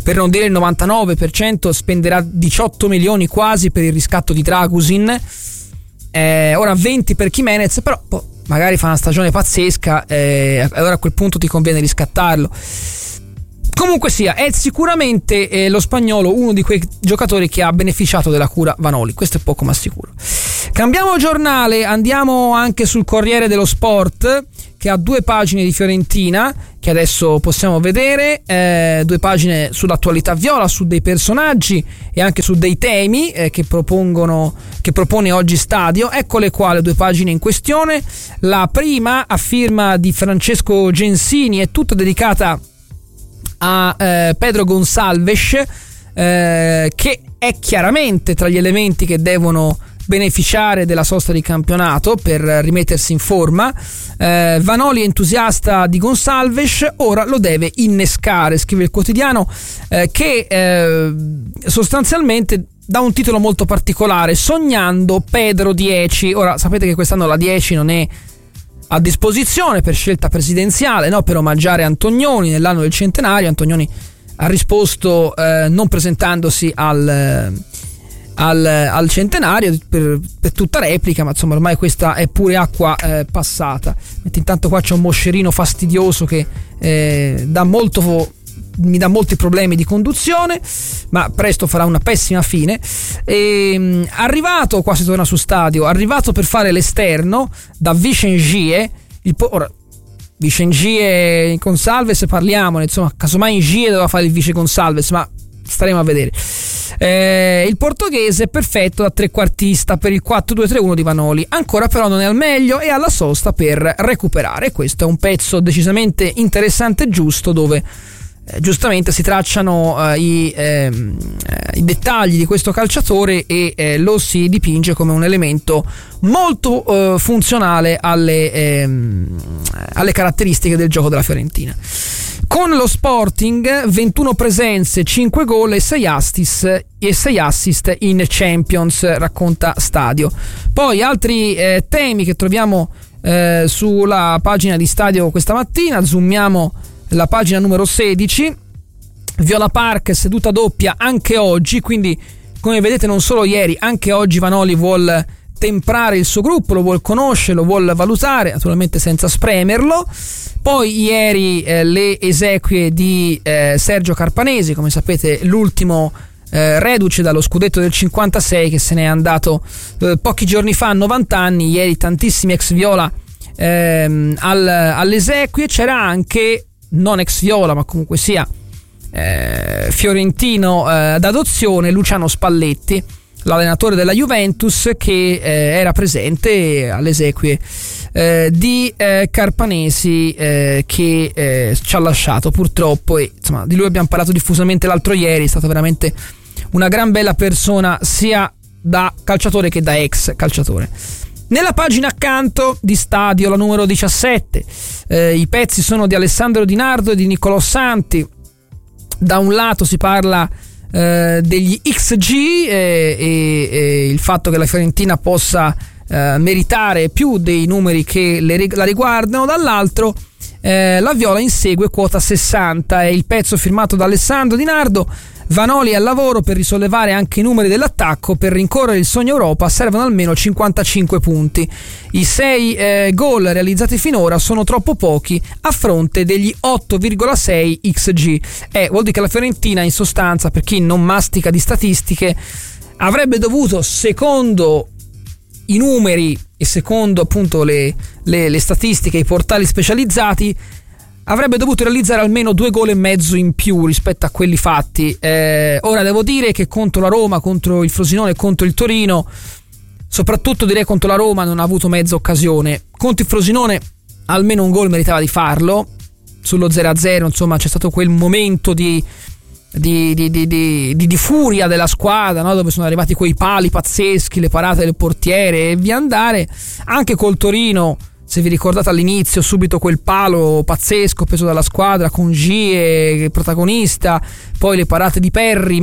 per non dire il 99%, spenderà 18 milioni quasi per il riscatto di Dragusin, ora 20 per Jimenez, però magari fa una stagione pazzesca, allora a quel punto ti conviene riscattarlo. Comunque sia, è sicuramente lo spagnolo uno di quei giocatori che ha beneficiato della cura Vanoli, questo è poco ma sicuro. Cambiamo giornale, andiamo anche sul Corriere dello Sport, che ha 2 pagine di Fiorentina che adesso possiamo vedere, 2 pagine sull'attualità viola, su dei personaggi e anche su dei temi che propone oggi Stadio. Eccole qua le 2 pagine in questione. La prima, a firma di Francesco Gensini, è tutta dedicata a Pedro Gonçalves, che è chiaramente tra gli elementi che devono beneficiare della sosta di campionato per rimettersi in forma. Vanoli è entusiasta di Gonçalves, ora lo deve innescare, scrive il quotidiano, che sostanzialmente dà un titolo molto particolare, Sognando Pedro 10. Ora sapete che quest'anno la 10 non è a disposizione per scelta presidenziale, no? Per omaggiare Antonioni nell'anno del centenario. Antonioni ha risposto non presentandosi al centenario per tutta replica, ma insomma ormai questa è pure acqua passata. Mentre intanto qua c'è un moscerino fastidioso che mi dà molti problemi di conduzione, ma presto farà una pessima fine. Arrivato, qua si torna su Stadio, arrivato per fare l'esterno da Vicengie, ora Vicengie in Gonçalves parliamone, insomma casomai in Gie doveva fare il vice Gonçalves, ma staremo a vedere. Il portoghese è perfetto da trequartista per il 4-2-3-1 di Vanoli, ancora però non è al meglio e alla sosta per recuperare. Questo è un pezzo decisamente interessante e giusto, dove giustamente si tracciano i dettagli di questo calciatore e lo si dipinge come un elemento molto funzionale alle caratteristiche del gioco della Fiorentina. Con lo Sporting 21 presenze, 5 gol e 6 assist in Champions, racconta Stadio. Poi altri temi che troviamo sulla pagina di Stadio questa mattina. Zoomiamo la pagina numero 16. Viola Park, seduta doppia anche oggi, quindi come vedete non solo ieri, anche oggi Vanoli vuol temprare il suo gruppo, lo vuol conoscere, lo vuol valutare, naturalmente senza spremerlo. Poi ieri le esequie di Sergio Carpanesi, come sapete l'ultimo reduce dallo scudetto del 56 che se n'è andato pochi giorni fa a 90 anni. Ieri tantissimi ex viola alle esequie. C'era anche, non ex viola ma comunque sia fiorentino d'adozione, Luciano Spalletti, l'allenatore della Juventus, che era presente alle esequie di Carpanesi, che ci ha lasciato purtroppo, e insomma di lui abbiamo parlato diffusamente l'altro ieri. È stata veramente una gran bella persona, sia da calciatore che da ex calciatore. Nella pagina accanto di Stadio, la numero 17, i pezzi sono di Alessandro Di Nardo e di Niccolò Santi. Da un lato si parla degli XG e il fatto che la Fiorentina possa meritare più dei numeri che la riguardano. Dall'altro la Viola insegue quota 60, è il pezzo firmato da Alessandro Di Nardo. Vanoli è al lavoro per risollevare anche i numeri dell'attacco. Per rincorrere il sogno Europa servono almeno 55 punti. I 6 gol realizzati finora sono troppo pochi a fronte degli 8,6 XG. Vuol dire che la Fiorentina, in sostanza, per chi non mastica di statistiche, avrebbe dovuto, secondo i numeri e secondo appunto le statistiche, i portali specializzati, avrebbe dovuto realizzare almeno 2 gol e mezzo in più rispetto a quelli fatti. Ora devo dire che contro la Roma, contro il Frosinone e contro il Torino, soprattutto direi contro la Roma, non ha avuto mezza occasione. Contro il Frosinone almeno un gol meritava di farlo. Sullo 0-0 insomma c'è stato quel momento di furia della squadra, no? Dove sono arrivati quei pali pazzeschi, le parate del portiere e via andare. Anche col Torino, se vi ricordate all'inizio, subito quel palo pazzesco preso dalla squadra con Gie protagonista, poi le parate di Perry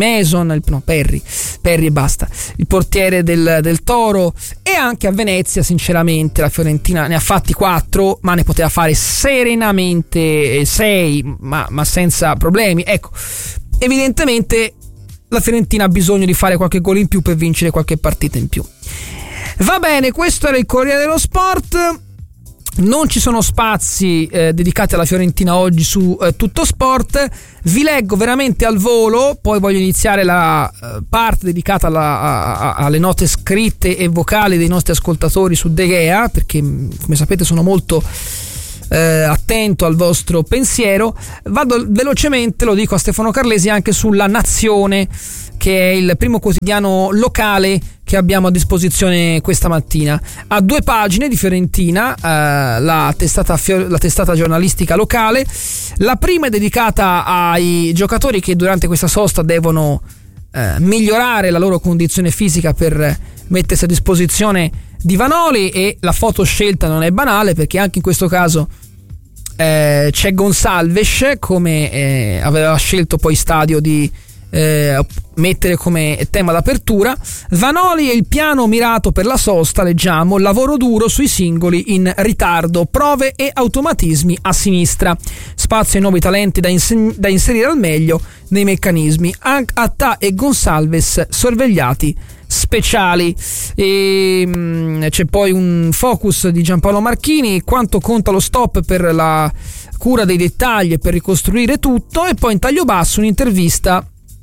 e basta, il portiere del Toro. E anche a Venezia sinceramente la Fiorentina ne ha fatti 4, ma ne poteva fare serenamente 6, ma senza problemi. Ecco, evidentemente la Fiorentina ha bisogno di fare qualche gol in più per vincere qualche partita in più. Va bene, questo era il Corriere dello Sport. Non ci sono spazi dedicati alla Fiorentina oggi su Tutto Sport. Vi leggo veramente al volo, poi voglio iniziare la parte dedicata alle note scritte e vocali dei nostri ascoltatori su De Gea, perché come sapete sono molto attento al vostro pensiero. Vado velocemente, lo dico a Stefano Carlesi, anche sulla Nazione, che è il primo quotidiano locale che abbiamo a disposizione questa mattina. Ha 2 pagine di Fiorentina, la testata giornalistica locale. La prima è dedicata ai giocatori che durante questa sosta devono migliorare la loro condizione fisica per mettersi a disposizione di Vanoli, e la foto scelta non è banale, perché anche in questo caso c'è Gonçalves, come aveva scelto poi Stadio di mettere come tema d'apertura. Vanoli è il piano mirato per la sosta, leggiamo: lavoro duro sui singoli in ritardo, prove e automatismi a sinistra, spazio ai nuovi talenti da inserire al meglio nei meccanismi, Attà e Gonçalves sorvegliati speciali. E c'è poi un focus di Giampaolo Marchini: quanto conta lo stop per la cura dei dettagli e per ricostruire tutto. E poi in taglio basso un'intervista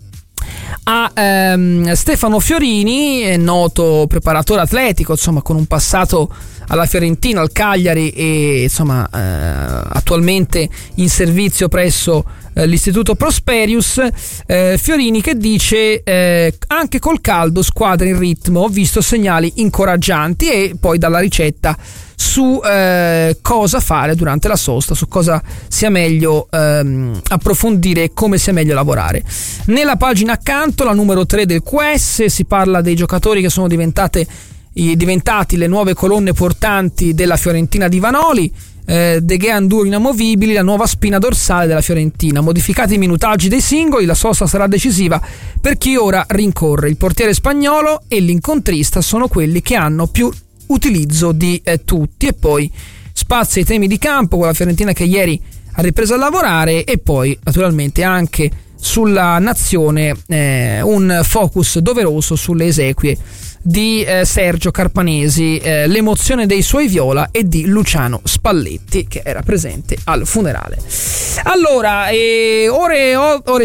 a Stefano Fiorini, noto preparatore atletico, insomma, con un passato alla Fiorentina, al Cagliari, e insomma attualmente in servizio presso l'Istituto Prosperius. Fiorini che dice: anche col caldo squadra in ritmo, ho visto segnali incoraggianti, e poi dalla ricetta su cosa fare durante la sosta, su cosa sia meglio approfondire e come sia meglio lavorare. Nella pagina accanto, la numero 3 del QS, si parla dei giocatori che sono diventati le nuove colonne portanti della Fiorentina di Vanoli. De Gea, Nduro inamovibili, la nuova spina dorsale della Fiorentina. Modificati i minutaggi dei singoli, la sosta sarà decisiva per chi ora rincorre. Il portiere spagnolo e l'incontrista sono quelli che hanno più utilizzo di tutti. E poi spazio ai temi di campo, con la Fiorentina che ieri ha ripreso a lavorare, e poi naturalmente anche sulla Nazione un focus doveroso sulle esequie di Sergio Carpanesi, l'emozione dei suoi viola e di Luciano Spalletti, che era presente al funerale. Allora, ore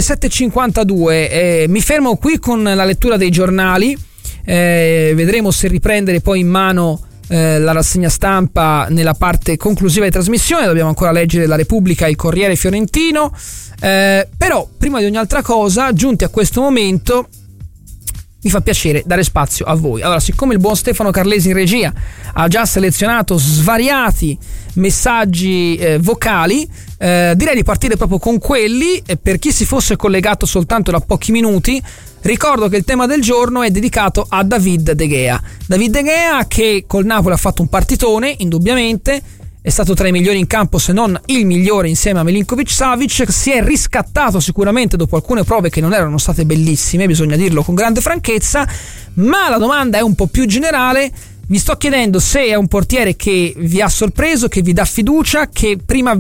7:52, mi fermo qui con la lettura dei giornali. Vedremo se riprendere poi in mano la rassegna stampa nella parte conclusiva di trasmissione. Dobbiamo ancora leggere La Repubblica e il Corriere Fiorentino, però prima di ogni altra cosa, giunti a questo momento, mi fa piacere dare spazio a voi. Allora, siccome il buon Stefano Carlesi in regia ha già selezionato svariati messaggi vocali, direi di partire proprio con quelli. Per chi si fosse collegato soltanto da pochi minuti, ricordo che il tema del giorno è dedicato a David De Gea. David De Gea, che col Napoli ha fatto un partitone, indubbiamente, è stato tra i migliori in campo, se non il migliore, insieme a Milinkovic-Savic. Si è riscattato sicuramente dopo alcune prove che non erano state bellissime, bisogna dirlo con grande franchezza, ma la domanda è un po' più generale. Vi sto chiedendo se è un portiere che vi ha sorpreso, che vi dà fiducia, che prima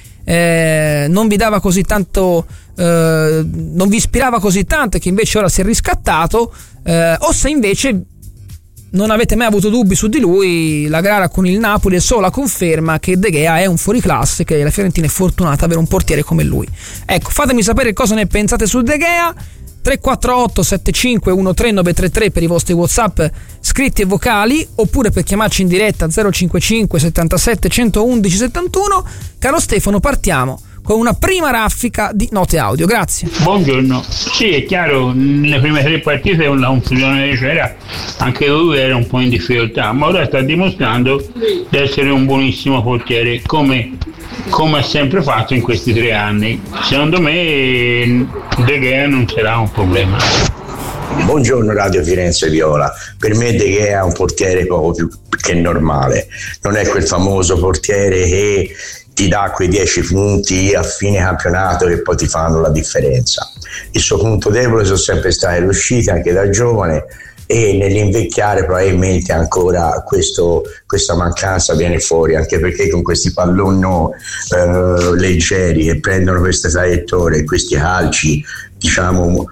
non vi dava così tanto, non vi ispirava così tanto, e che invece ora si è riscattato, o se invece non avete mai avuto dubbi su di lui. La gara con il Napoli è solo la conferma che De Gea è un fuoriclasse, che la Fiorentina è fortunata ad avere un portiere come lui. Ecco, fatemi sapere cosa ne pensate su De Gea. 348 75 13933 per i vostri WhatsApp scritti e vocali, oppure per chiamarci in diretta 055 77 111 71. Caro Stefano, partiamo con una prima raffica di note audio, grazie. Buongiorno. Sì, è chiaro, nelle prime 3 partite la confusione c'era, anche lui era un po' in difficoltà, ma ora sta dimostrando di essere un buonissimo portiere, come ha sempre fatto in questi 3 anni. Secondo me De Gea non sarà un problema. Buongiorno Radio Firenze Viola. Per me De Gea è un portiere poco più che normale, non è quel famoso portiere che ti dà quei 10 punti a fine campionato che poi ti fanno la differenza. Il suo punto debole sono sempre state le uscite, anche da giovane, e nell'invecchiare probabilmente ancora questa mancanza viene fuori, anche perché con questi palloni leggeri che prendono queste traiettorie, questi calci diciamo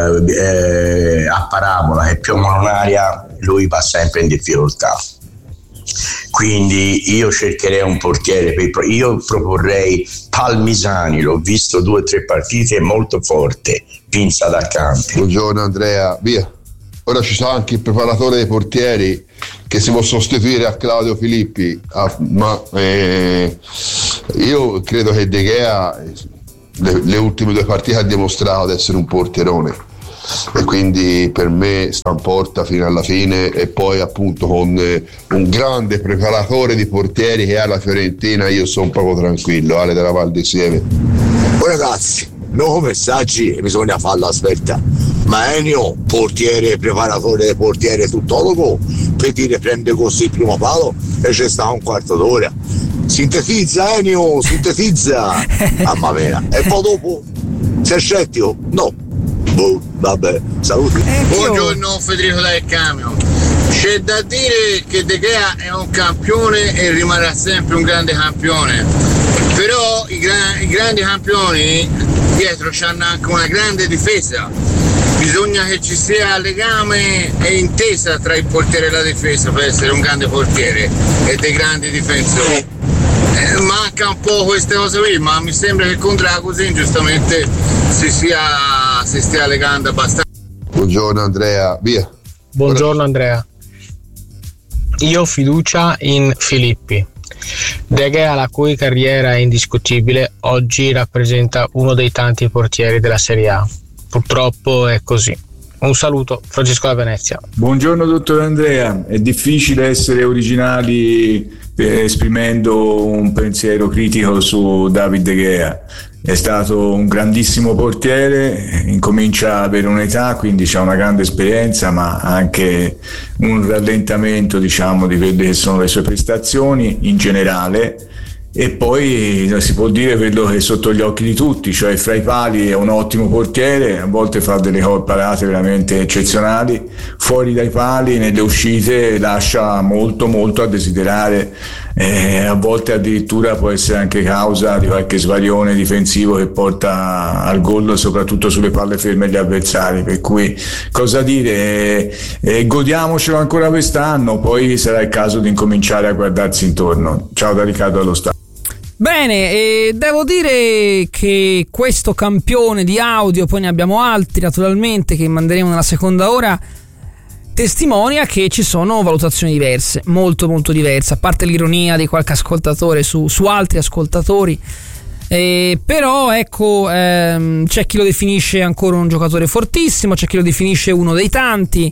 a parabola che piombano in aria, lui va sempre in difficoltà. Quindi io cercherei un portiere, io proporrei Palmisani, l'ho visto 2 o 3 partite, molto forte, pinza da campi. Buongiorno Andrea, via. Ora ci sarà anche il preparatore dei portieri che si può sostituire a Claudio Filippi, ma io credo che De Gea le ultime 2 partite ha dimostrato di essere un portierone, e quindi per me sta in porta fino alla fine, e poi appunto con un grande preparatore di portieri che ha la Fiorentina io sono proprio tranquillo. Ale della Val di Sieve. Oh ragazzi, no messaggi, bisogna farla svelta, ma Ennio, portiere, preparatore del portiere, tuttologo, per dire prende così il primo palo e c'è sta un quarto d'ora. Sintetizza Ennio, sintetizza. Mamma mia. E poi dopo sei scettico? No. Vabbè, saluti. Buongiorno Federico Del Camion. C'è da dire che De Gea è un campione e rimarrà sempre un grande campione, però i grandi campioni dietro hanno anche una grande difesa. Bisogna che ci sia legame e intesa tra il portiere e la difesa per essere un grande portiere e dei grandi difensori. Manca un po' queste cose qui, ma mi sembra che con Dragusin giustamente si stia legando abbastanza. Buongiorno Andrea, via. Buongiorno Andrea. Io ho fiducia in Filippi. De Gea, la cui carriera è indiscutibile, oggi rappresenta uno dei tanti portieri della Serie A. Purtroppo è così. Un saluto, Francesco da Venezia. Buongiorno dottor Andrea, è difficile essere originali esprimendo un pensiero critico su David De Gea. È stato un grandissimo portiere, incomincia ad avere un'età, quindi c'ha una grande esperienza, ma anche un rallentamento, diciamo, di quelle che sono le sue prestazioni in generale. E poi si può dire quello che è sotto gli occhi di tutti, cioè fra i pali è un ottimo portiere, a volte fa delle parate veramente eccezionali, fuori dai pali nelle uscite lascia molto a desiderare, a volte addirittura può essere anche causa di qualche svarione difensivo che porta al gol, soprattutto sulle palle ferme degli avversari. Per cui cosa dire, godiamocelo ancora quest'anno, poi sarà il caso di incominciare a guardarsi intorno. Ciao da Riccardo allo Stato. Bene, devo dire che questo campione di audio, poi ne abbiamo altri naturalmente che manderemo nella seconda ora, testimonia che ci sono valutazioni diverse, molto diverse, a parte l'ironia di qualche ascoltatore su altri ascoltatori, però ecco, c'è chi lo definisce ancora un giocatore fortissimo, c'è chi lo definisce uno dei tanti.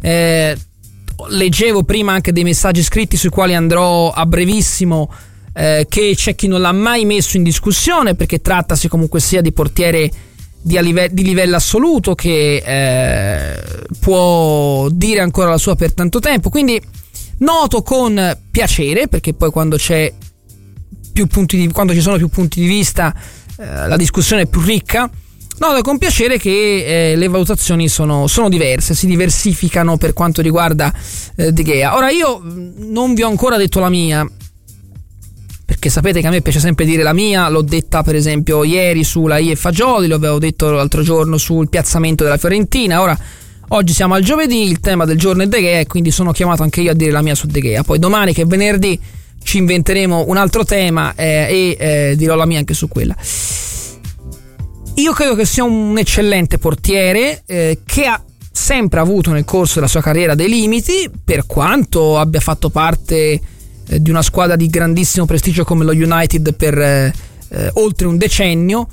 Leggevo prima anche dei messaggi scritti sui quali andrò a brevissimo, che c'è chi non l'ha mai messo in discussione, perché trattasi comunque sia di portiere di livello assoluto che può dire ancora la sua per tanto tempo. Quindi noto con piacere, perché poi quando ci sono più punti di vista la discussione è più ricca. Noto con piacere che le valutazioni sono diverse, si diversificano per quanto riguarda De Gea. Ora io non vi ho ancora detto la mia, perché sapete che a me piace sempre dire la mia. L'ho detta per esempio ieri sulla I e Fagioli, lo avevo detto l'altro giorno sul piazzamento della Fiorentina. Oggi siamo al giovedì, il tema del giorno è De Gea, e quindi sono chiamato anche io a dire la mia su De Gea. Poi domani, che è venerdì, ci inventeremo un altro tema e dirò la mia anche su quella. Io credo che sia un eccellente portiere, che ha sempre avuto nel corso della sua carriera dei limiti, per quanto abbia fatto parte di una squadra di grandissimo prestigio come lo United per oltre un decennio.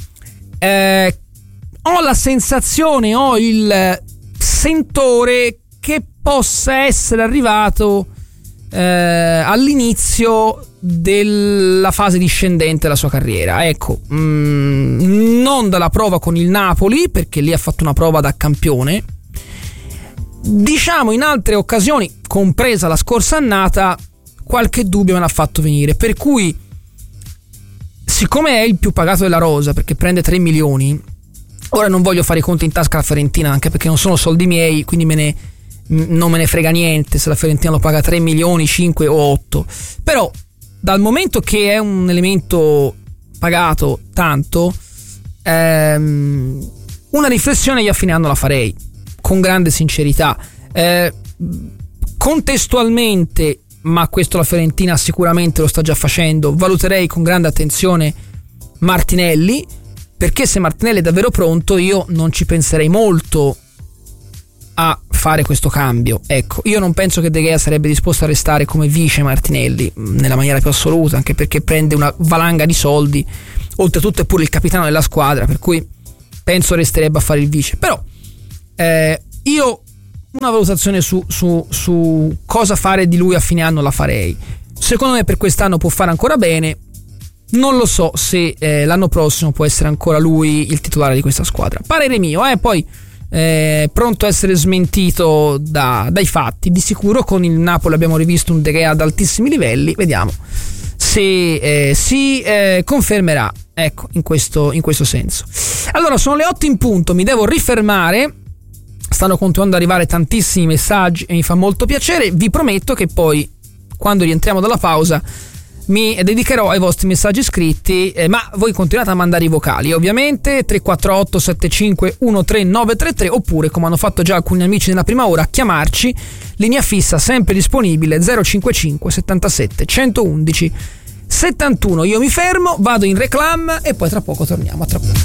Ho la sensazione, ho il sentore che possa essere arrivato all'inizio della fase discendente della sua carriera. Ecco, non dalla prova con il Napoli, perché lì ha fatto una prova da campione. Diciamo in altre occasioni, compresa la scorsa annata, qualche dubbio me l'ha fatto venire, per cui, siccome è il più pagato della rosa perché prende 3 milioni, ora non voglio fare i conti in tasca alla Fiorentina, anche perché non sono soldi miei, quindi non me ne frega niente se la Fiorentina lo paga 3 milioni, 5 o 8, però dal momento che è un elemento pagato tanto, una riflessione io a fine anno la farei con grande sincerità. Contestualmente, ma questo la Fiorentina sicuramente lo sta già facendo, valuterei con grande attenzione Martinelli, perché se Martinelli è davvero pronto io non ci penserei molto a fare questo cambio. Ecco, io non penso che De Gea sarebbe disposto a restare come vice Martinelli nella maniera più assoluta, anche perché prende una valanga di soldi, oltretutto è pure il capitano della squadra, per cui penso resterebbe a fare il vice. Però io una valutazione su cosa fare di lui a fine anno la farei. Secondo me per quest'anno può fare ancora bene, non lo so se l'anno prossimo può essere ancora lui il titolare di questa squadra, parere mio, poi pronto a essere smentito dai fatti. Di sicuro con il Napoli abbiamo rivisto un De Gea ad altissimi livelli, vediamo se si confermerà, ecco, in questo senso. Allora, sono le 8 in punto, mi devo rifermare, stanno continuando ad arrivare tantissimi messaggi e mi fa molto piacere. Vi prometto che poi quando rientriamo dalla pausa mi dedicherò ai vostri messaggi scritti, ma voi continuate a mandare i vocali, ovviamente 348 75 13933, oppure, come hanno fatto già alcuni amici nella prima ora, chiamarci, linea fissa sempre disponibile 055 77 111 71. Io mi fermo, vado in reclam e poi tra poco torniamo. A tra poco.